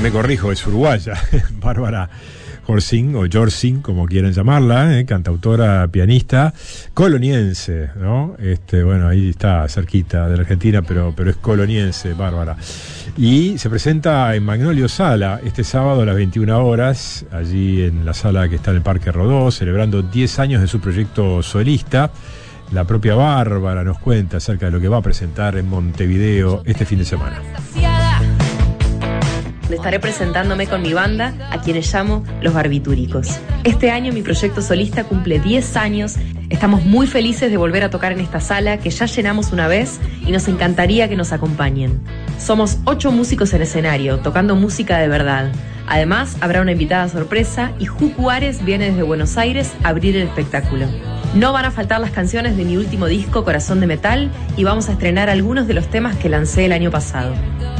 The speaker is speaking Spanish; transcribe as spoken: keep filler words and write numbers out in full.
me corrijo, es uruguaya, Bárbara Jorsing, o Jorsing, como quieran llamarla, eh, cantautora, pianista, coloniense, ¿no? Este, bueno, ahí está, cerquita de la Argentina, pero, pero es coloniense, Bárbara. Y se presenta en Magnolio Sala este sábado a las veintiuna horas, allí en la sala que está en el Parque Rodó, celebrando diez años de su proyecto solista. La propia Bárbara nos cuenta acerca de lo que va a presentar en Montevideo este fin de semana. Estaré presentándome con mi banda, a quienes llamo Los Barbitúricos. Este año mi proyecto solista cumple diez años. Estamos muy felices de volver a tocar en esta sala que ya llenamos una vez y nos encantaría que nos acompañen. Somos ocho músicos en escenario, tocando música de verdad. Además, habrá una invitada sorpresa y Jucu Ares viene desde Buenos Aires a abrir el espectáculo. No van a faltar las canciones de mi último disco, Corazón de Metal, y vamos a estrenar algunos de los temas que lancé el año pasado.